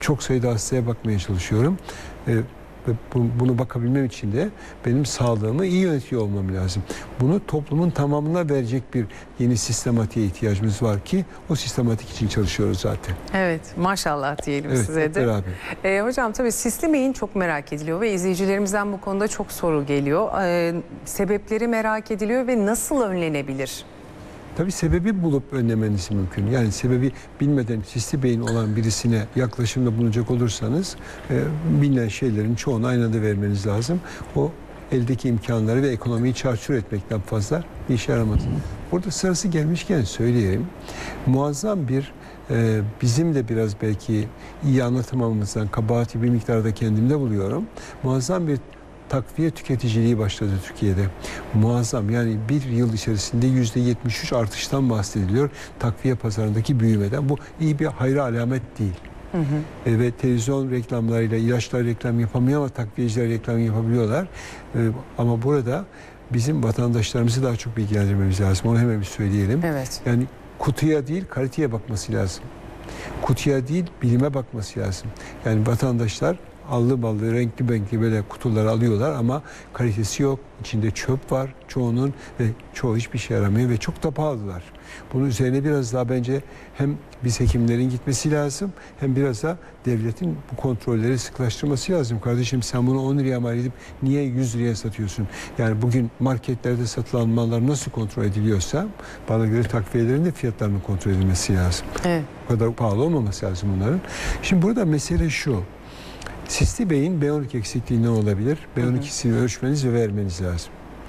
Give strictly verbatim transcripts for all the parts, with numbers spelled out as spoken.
çok sayıda hastaya bakmaya çalışıyorum. Ee, ve bu, bunu bakabilmem için de benim sağlığımı iyi yönetiyor olmam lazım. Bunu toplumun tamamına verecek bir yeni sistematiğe ihtiyacımız var ki o sistematik için çalışıyoruz zaten. Evet, maşallah diyelim Evet, size de. beraber. Ee, hocam tabii sisli beyin çok merak ediliyor ve izleyicilerimizden bu konuda çok soru geliyor. Ee, sebepleri merak ediliyor ve nasıl önlenebilir? Tabii sebebi bulup önlemeniz mümkün. Yani sebebi bilmeden sisli beyin olan birisine yaklaşımda bulunacak olursanız e, bilinen şeylerin çoğunu aynı anda vermeniz lazım. O eldeki imkanları ve ekonomiyi çarçur etmekten fazla bir işe yaramaz. Burada sırası gelmişken söyleyeyim. Muazzam bir e, bizim de biraz belki iyi anlatamamamızdan kabahati bir miktarda kendimde buluyorum. Muazzam bir takviye tüketiciliği başladı Türkiye'de. Muazzam, yani bir yıl içerisinde yüzde yetmiş üç artıştan bahsediliyor takviye pazarındaki büyümeden. Bu iyi bir hayra alamet değil. Hı hı. E, ve televizyon reklamlarıyla ilaçlar reklam yapamıyor ama takviyeciler reklam yapabiliyorlar. E, ama burada bizim vatandaşlarımızı daha çok bilgilendirmemiz lazım. Onu hemen bir söyleyelim. Evet. Yani kutuya değil kaliteye bakması lazım. Kutuya değil bilime bakması lazım. Yani vatandaşlar allı ballı, renkli renkli böyle kutuları alıyorlar ama kalitesi yok. İçinde çöp var çoğunun ve çoğu hiçbir şey yaramıyor ve çok da pahalılar. Bunun üzerine biraz daha bence hem biz hekimlerin gitmesi lazım hem biraz da devletin bu kontrolleri sıklaştırması lazım. Kardeşim sen bunu on liraya mal edip niye yüz liraya satıyorsun? Yani bugün marketlerde satılan mallar nasıl kontrol ediliyorsa bana göre takviyelerin de fiyatlarının kontrol edilmesi lazım. Evet. O kadar pahalı olmaması lazım bunların. Şimdi burada mesele şu. Sisli beyin B on iki eksikliğinden olabilir. B on ikisini ölçmeniz ve vermeniz lazım.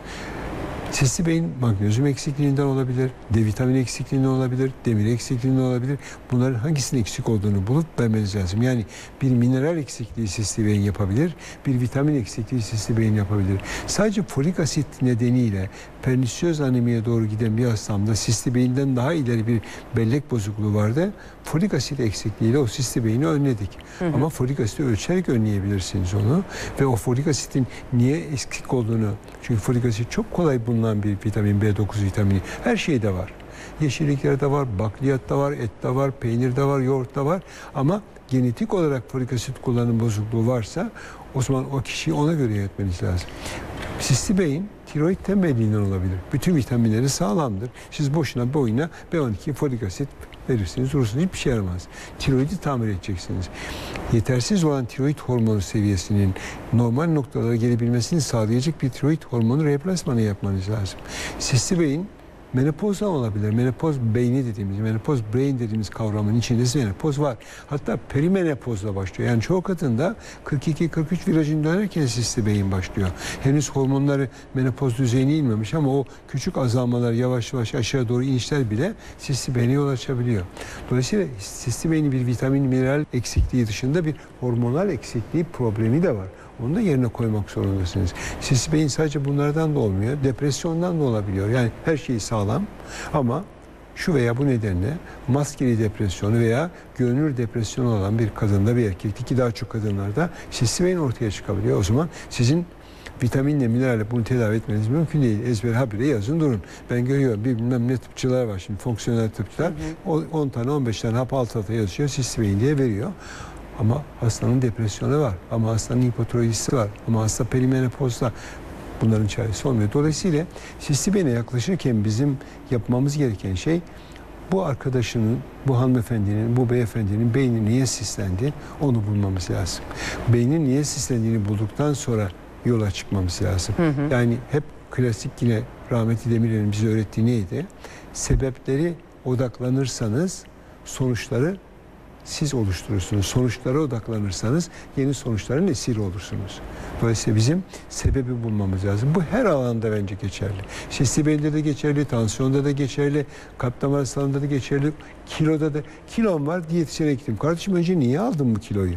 Sisli beyin magnezyum eksikliğinden olabilir, D vitamini eksikliğinden olabilir, demir eksikliğinden olabilir. Bunların hangisinin eksik olduğunu bulup vermeniz lazım. Yani bir mineral eksikliği sisli beyin yapabilir, bir vitamin eksikliği sisli beyin yapabilir. Sadece folik asit nedeniyle pernisiyöz anemiye doğru giden bir hastamda sisli beyinden daha ileri bir bellek bozukluğu vardı. Folik asit eksikliğiyle o sisli beyni önledik. Hı hı. Ama folik asiti ölçerek önleyebilirsiniz onu. Ve o folik asitin niye eksik olduğunu, çünkü folik asit çok kolay bulunan bir vitamin, B dokuz vitamini. Her şeyde var. Yeşilliklerde var, bakliyatta var, ette var, peynirde var, yoğurtta var. Ama genetik olarak folik asit kullanım bozukluğu varsa o zaman o kişiyi ona göre yönetmeniz lazım. Sisli beyin tiroid tembelliğinden olabilir. Bütün vitaminleri sağlamdır. Siz boşuna boyuna B on iki, folik asit verirsiniz, durursunuz. Hiçbir şey yaramaz. Tiroidi tamir edeceksiniz. Yetersiz olan tiroid hormonu seviyesinin normal noktalara gelebilmesini sağlayacak bir tiroid hormonu replasmanı yapmanız lazım. Sisli beyin menopozdan olabilir. Menopoz beyni dediğimiz, menopoz brain dediğimiz kavramın içinde menopoz var. Hatta perimenopozla başlıyor. Yani çoğu kadında kırk iki kırk üç virajını dönerken sisli beyin başlıyor. Henüz hormonları menopoz düzeyine inmemiş ama o küçük azalmalar yavaş yavaş aşağı doğru inişler bile sisli beyne yol açabiliyor. Dolayısıyla sisli beynin bir vitamin, mineral eksikliği dışında bir hormonal eksikliği problemi de var. Onu da yerine koymak zorundasınız. Sisli beyin sadece bunlardan da olmuyor. Depresyondan da olabiliyor. Yani her şey sağlam ama şu veya bu nedenle maskeli depresyonu veya görünür depresyonu olan bir kadında bir erkekte ki daha çok kadınlarda sisli beyin ortaya çıkabiliyor. O zaman sizin vitaminle, mineralle bunu tedavi etmeniz mümkün değil. Ezber habire yazın durun. Ben görüyorum bir bilmem ne tıpçılar var şimdi, fonksiyonel tıpçılar. on tane on beş tane hap alt alta yazıyor, sisli beyin diye veriyor. Ama hastanın depresyonu var. Ama hastanın hipotiroidisi var. Ama hasta perimenopozda, bunların çaresi olmuyor. Dolayısıyla sisli beyine yaklaşırken bizim yapmamız gereken şey bu arkadaşının, bu hanımefendinin, bu beyefendinin beyni niye sislendi onu bulmamız lazım. Beynin niye sislendiğini bulduktan sonra yola çıkmamız lazım. Hı hı. Yani hep klasik yine rahmetli Demirel'in bize öğrettiği neydi? Sebepleri odaklanırsanız sonuçları siz oluşturursunuz. Sonuçlara odaklanırsanız yeni sonuçların esiri olursunuz. Dolayısıyla bizim sebebi bulmamız lazım. Bu her alanda bence geçerli. Sisli beyinde de geçerli, tansiyonda da geçerli, kalp damar hastalığında da geçerli, kiloda da. Kilom var, diyetisyene gittim. Kardeşim önce niye aldın bu kiloyu?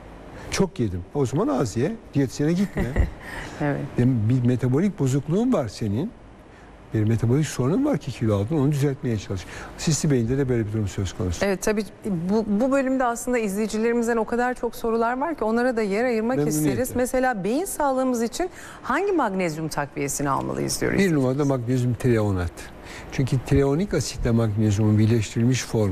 Çok yedim. O zaman az ye, diyetisyene gitme. Evet. Bir metabolik bozukluğun var senin. Bir metabolik sorunun var ki kilo aldın, onu düzeltmeye çalış. Sisli beyinde de böyle bir durum söz konusu. Evet tabii bu, bu bölümde aslında izleyicilerimizden o kadar çok sorular var ki onlara da yer ayırmak isteriz. Mesela beyin sağlığımız için hangi magnezyum takviyesini almalıyız diyoruz? Bir numarada magnezyum treonat. Çünkü treonik asitle magnezyumun birleştirilmiş formu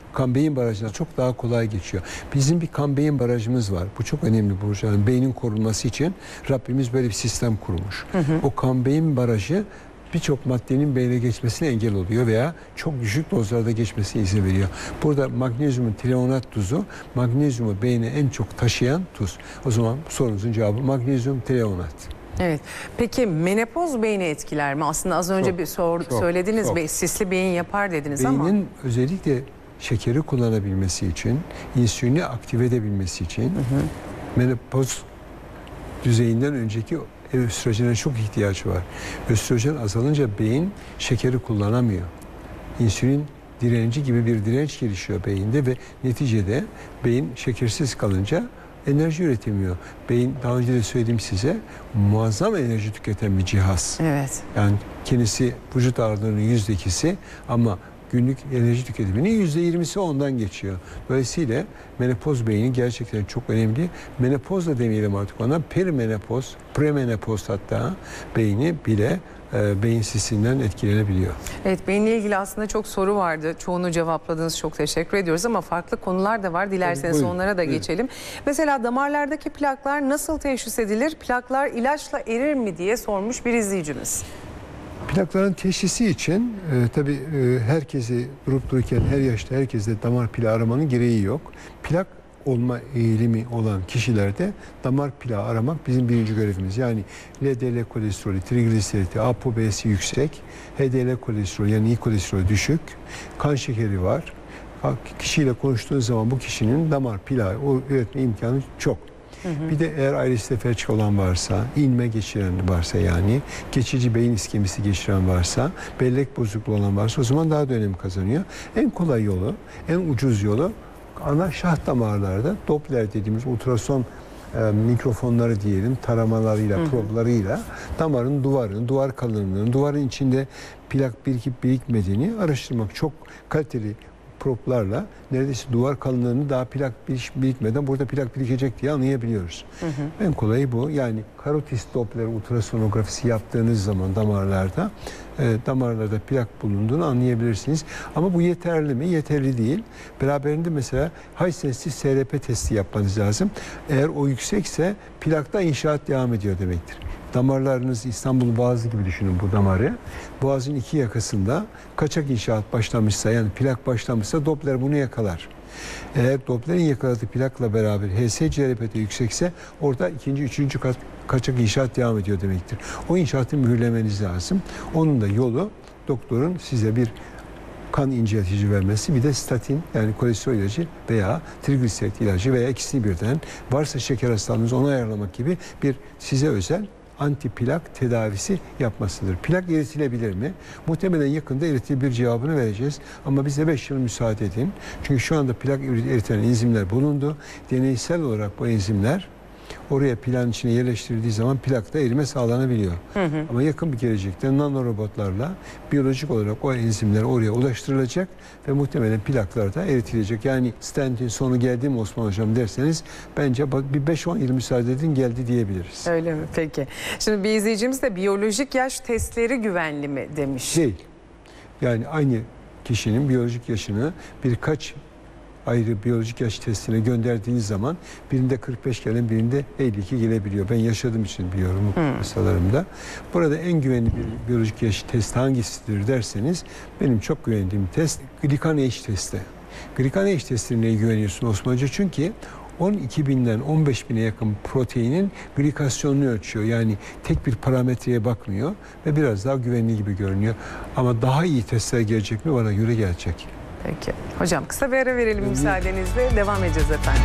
kan beyin barajına çok daha kolay geçiyor. Bizim bir kan beyin barajımız var. Bu çok önemli bu. Yani beynin korunması için Rabbimiz böyle bir sistem kurmuş. Hı hı. O kan beyin barajı birçok maddenin beyne geçmesine engel oluyor veya çok düşük dozlarda geçmesine izin veriyor. Burada magnezyumun treonat tuzu, magnezyumu beyne en çok taşıyan tuz. O zaman sorunuzun cevabı magnezyum treonat. Evet. Peki menopoz beyni etkiler mi? Aslında az önce Çok, bir sor, çok, söylediniz. çok. Be, sisli beyin yapar dediniz Beynin ama. Beynin özellikle şekeri kullanabilmesi için, insülini aktive edebilmesi için, hı hı, menopoz düzeyinden önceki östrojene çok ihtiyaç var. Östrojen azalınca beyin şekeri kullanamıyor. İnsülin direnci gibi bir direnç gelişiyor beyinde ve neticede beyin şekersiz kalınca enerji üretemiyor. Beyin, daha önce de söyledim size, muazzam enerji tüketen bir cihaz. Evet. Yani kendisi vücut ağırlığının yüzde ikisi ama günlük enerji tüketiminin yüzde yirmisi ondan geçiyor. Dolayısıyla menopoz beyni gerçekten çok önemli. Menopoz da demeyelim artık ona, perimenopoz, premenopoz hatta beyni bile e, beyin sisinden etkilenebiliyor. Evet, beyinle ilgili aslında çok soru vardı. Çoğunu cevapladınız. Çok teşekkür ediyoruz ama farklı konular da var. Dilerseniz Buyurun, onlara da buyurun. geçelim. Mesela damarlardaki plaklar nasıl teşhis edilir? Plaklar ilaçla erir mi diye sormuş bir izleyicimiz. Plakların teşhisi için e, tabii e, herkesi durup dururken her yaşta herkeste damar plağı aramanın gereği yok. Plak olma eğilimi olan kişilerde damar plağı aramak bizim birinci görevimiz. Yani L D L kolesterolü, trigliseriti, A P O B'si yüksek, H D L kolesterolü yani iyi kolesterolü düşük, kan şekeri var. Kişiyle konuştuğunuz zaman bu kişinin damar plağı üretme imkanı çok. Hı hı. Bir de eğer ailesinde felç olan varsa, inme geçiren varsa yani, geçici beyin iskemisi geçiren varsa, bellek bozukluğu olan varsa o zaman daha da önem kazanıyor. En kolay yolu, en ucuz yolu ana şah damarlarda Doppler dediğimiz ultrason e, mikrofonları diyelim, taramalarıyla, hı hı, problarıyla damarın duvarını, duvar kalınlığını, duvarın içinde plak birikip birikmediğini araştırmak çok kaliteli proplarla neredeyse duvar kalınlığını daha plak birikmeden burada plak birikecek diye anlayabiliyoruz. Hı hı. En kolayı bu. Yani karotis Doppler ultrasonografisi yaptığınız zaman damarlarda e, damarlarda plak bulunduğunu anlayabilirsiniz. Ama bu yeterli mi? Yeterli değil. Beraberinde mesela high sensitive S R P testi yapmanız lazım. Eğer o yüksekse plakta inşaat devam ediyor demektir. Damarlarınız İstanbul Boğazı gibi düşünün bu damarı. Boğazın iki yakasında kaçak inşaat başlamışsa yani plak başlamışsa Doppler bunu yakalar. Eğer Doppler'in yakaladığı plakla beraber H S C R P'de yüksekse orada ikinci, üçüncü kat kaçak inşaat devam ediyor demektir. O inşaatı mühürlemeniz lazım. Onun da yolu doktorun size bir kan inceltici vermesi, bir de statin yani kolesterol ilacı veya trigliserit ilacı veya ikisini birden, varsa şeker hastalığınızı onu ayarlamak gibi bir size özel antiplak tedavisi yapmasıdır. Plak eritilebilir mi? Muhtemelen yakında eritilebilir cevabını vereceğiz. Ama bize beş yıl müsaade edin. Çünkü şu anda plak eriten enzimler bulundu. Deneysel olarak bu enzimler oraya plağın içine yerleştirildiği zaman plakta erime sağlanabiliyor. Hı hı. Ama yakın bir gelecekte nanorobotlarla biyolojik olarak o enzimler oraya ulaştırılacak ve muhtemelen plaklar da eritilecek. Yani stentin sonu geldi mi Osman Hocam derseniz bence bir beş on yıl müsaade edin geldi diyebiliriz. Öyle mi? Peki. Şimdi bir izleyicimiz de biyolojik yaş testleri güvenli mi demiş. Değil. Yani aynı kişinin biyolojik yaşını birkaç ayrı biyolojik yaş testine gönderdiğiniz zaman birinde kırk beş gelen birinde elli iki gelebiliyor. Ben yaşadığım için biliyorum hmm. hastalarımda. Burada en güvenli bir biyolojik yaş testi hangisidir derseniz benim çok güvendiğim test Glican Age testi. Glican Age testine neye güveniyorsun Osman Hoca? Çünkü on iki binden on beş bine yakın proteinin glikasyonunu ölçüyor. Yani tek bir parametreye bakmıyor ve biraz daha güvenli gibi görünüyor. Ama daha iyi testler gelecek mi? Bana göre gelecek. Peki. Hocam kısa bir ara verelim müsaadenizle. Devam edeceğiz efendim.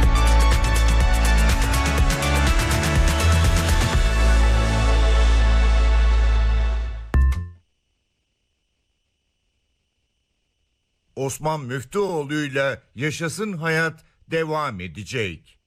Osman Müftüoğlu'yla Yaşasın Hayat devam edecek.